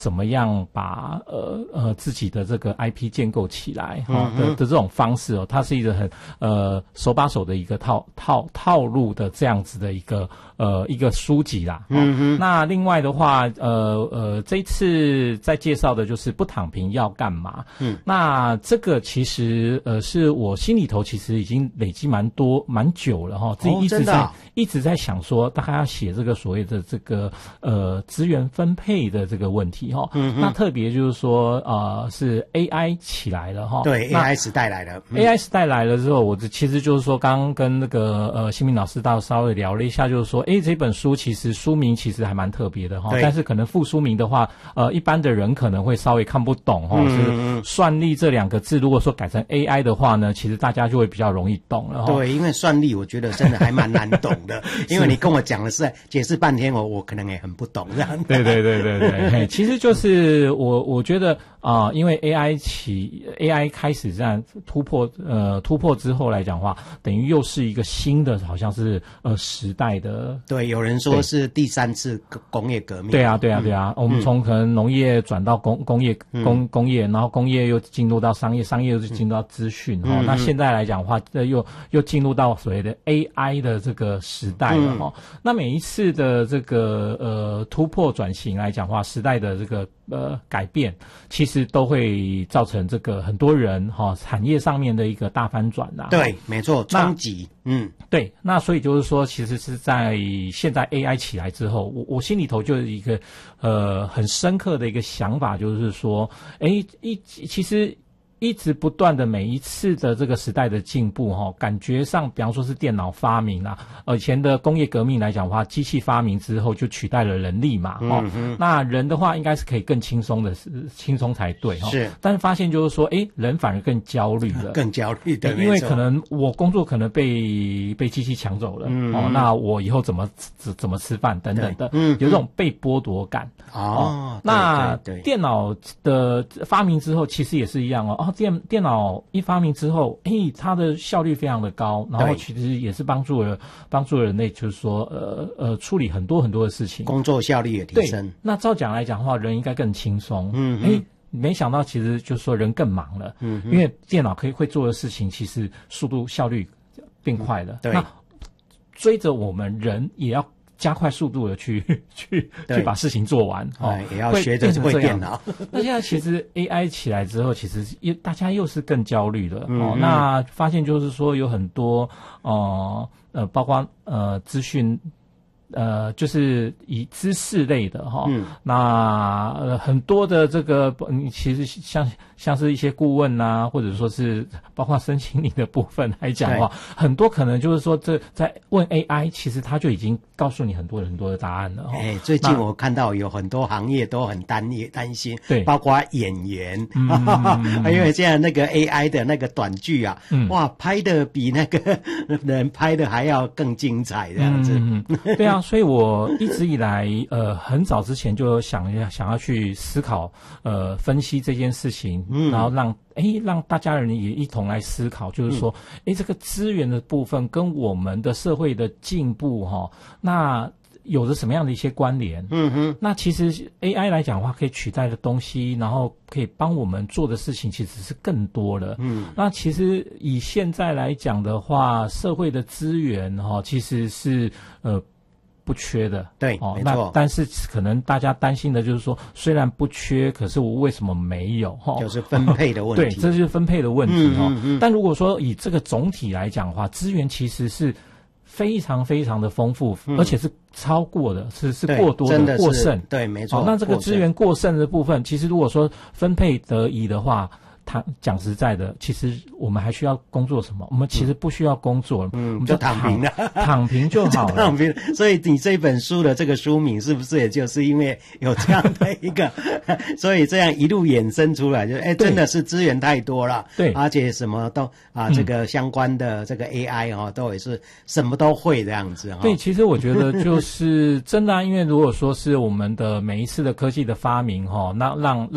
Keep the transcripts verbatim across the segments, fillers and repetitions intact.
怎么样把呃呃自己的这个 I P 建构起来哈、哦、的的这种方式哦，它是一个很呃手把手的一个套套套路的这样子的一个呃一个书籍啦。哦、嗯哼。那另外的话，呃呃这一次在介绍的就是不躺平要干嘛？嗯，那这个其实呃是我心里头其实已经累积蛮多蛮久了哈、哦，自己一直在、哦、一直在想说，大概要写这个所谓的这个呃资源分配的这个问题。嗯，那特别就是说，呃，是 A I 起来了哈。 对 ，A I 时代来了。 嗯、A I 时代来了之后，我其实就是说，刚刚跟那个呃新民老师到稍微聊了一下，就是说，诶，这本书其实书名其实还蛮特别的哈，但是可能副书名的话，呃，一般的人可能会稍微看不懂哈。嗯、是算力这两个字，如果说改成 A I 的话呢，其实大家就会比较容易懂了哈。 对，因为算力我觉得真的还蛮难懂的，因为你跟我讲的是解释半天，我我可能也很不懂这样。 对对对对对，其实。就是我我觉得啊、呃，因为 A I 起 A I 开始这样突破呃突破之后来讲的话，等于又是一个新的好像是呃时代的。 对，有人说是第三次工业革命。 对啊对啊对啊，嗯、我们从可能农业转到工工业工工业，然后工业又进入到商业，商业又进入到资讯哈、嗯哦。那现在来讲的话，又又进入到所谓的 A I 的这个时代了哈、哦嗯。那每一次的这个呃突破转型来讲的话，时代的这个呃改变其实都会造成这个很多人哈、哦、产业上面的一个大翻转呐、啊。 对，没错，冲击。嗯， 对，那所以就是说，其实是在现在 A I 起来之后，我我心里头就有一个呃很深刻的一个想法，就是说，诶，一其实。一直不断的每一次的这个时代的进步哈，感觉上比方说是电脑发明啦，呃以前的工业革命来讲的话，机器发明之后就取代了人力嘛，哈、嗯，那人的话应该是可以更轻松的，轻松才对哈。是，但是发现就是说，诶，人反而更焦虑了， 更焦虑的， 因为可能我工作可能被被机器抢走了，嗯、哦，那我以后怎么怎怎么吃饭等等的，嗯，有这种被剥夺感。哦，哦那对对对电脑的发明之后，其实也是一样哦。电电脑一发明之后，诶，它的效率非常的高，然后其实也是帮助了帮助了人类，就是说，呃呃，处理很多很多的事情， 工作效率也提升。 那照讲来讲的话，人应该更轻松。嗯，诶，没想到其实就是说人更忙了。嗯，因为电脑可以会做的事情，其实速度效率变快了。 对， 那追着我们人也要加快速度的去去去把事情做完， 哦，也要学着会电脑。 那现在其实 A I 起来之后，其实又大家又是更焦虑了、嗯、哦。那发现就是说有很多呃呃，包括呃资讯。呃，就是以知识类的哈、哦嗯，那呃很多的这个，其实像像是一些顾问呐、啊，或者说是包括身心灵的部分来讲的话，很多可能就是说这在问 A I， 其实它就已经告诉你很多很多的答案了、哦。 哎，最近我看到有很多行业都很担担心，对，包括演员，嗯、因为现在那个 A I 的那个短剧啊，嗯、哇，拍的比那个人拍的还要更精彩，这样子。 嗯、对啊。所以我一直以来，呃，很早之前就想要想要去思考，呃，分析这件事情，嗯、然后让诶让大家人也一同来思考，就是说，诶、嗯、这个资源的部分跟我们的社会的进步哈、哦，那有着什么样的一些关联？嗯哼，那其实 A I 来讲的话，可以取代的东西，然后可以帮我们做的事情，其实是更多了。嗯，那其实以现在来讲的话，社会的资源哈、哦，其实是呃。不缺的， 对， 哦， 没错。 那但是可能大家担心的就是说，虽然不缺，可是我为什么没有？哈、哦， 就是分配的问题。 对，这就是分配的问题哈、嗯嗯嗯。但如果说以这个总体来讲的话，资源其实是非常非常的丰富，嗯、而且是超过的，是是过多的过剩。 对，没错、 哦。那这个资源过剩的部分，其实如果说分配得宜的话。他讲实在的，其实我们还需要工作什么？我们其实不需要工作， 嗯， 我们就躺平了， 躺平就好了。 躺平。所以你这本书的这个书名是不是也就是因为有这样的一个，所以这样一路衍生出来，就是哎，真的是资源太多了，对，而且什么都啊，这个相关的这个 A I 哈、哦，都也是什么都会这样子哈、哦。 对，其实我觉得就是真的、啊，因为如果说是我们的每一次的科技的发明哈、哦，那让让。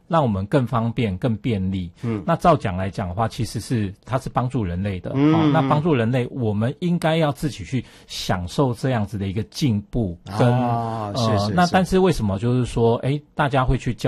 让我们更方便、更便利。嗯，那照讲来讲的话，其实是它是帮助人类的。嗯、哦，那帮助人类，我们应该要自己去享受这样子的一个进步跟、 哦、是是是呃，那但是为什么就是说，哎，大家会去叫